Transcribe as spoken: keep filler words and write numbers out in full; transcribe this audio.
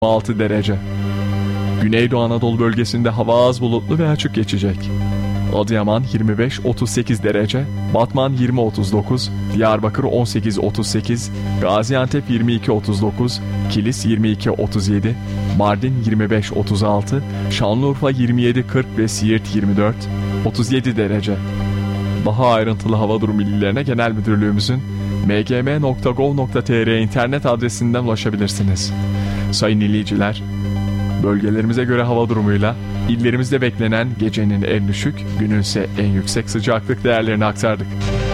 altı derece. Güneydoğu Anadolu bölgesinde hava az bulutlu ve açık geçecek. Adıyaman yirmi beş otuz sekiz derece, Batman yirmi otuz dokuz, Diyarbakır on sekiz otuz sekiz, Gaziantep yirmi iki otuz dokuz, Kilis yirmi iki otuz yedi, Mardin yirmi beş otuz altı, Şanlıurfa yirmi yedi kırk ve Siirt yirmi dört otuz yedi derece. Daha ayrıntılı hava durumu bilgilerine Genel Müdürlüğümüzün m g m nokta gov nokta t r internet adresinden ulaşabilirsiniz. Sayın dinleyiciler, bölgelerimize göre hava durumuyla illerimizde beklenen gecenin en düşük, günün ise en yüksek sıcaklık değerlerini aktardık.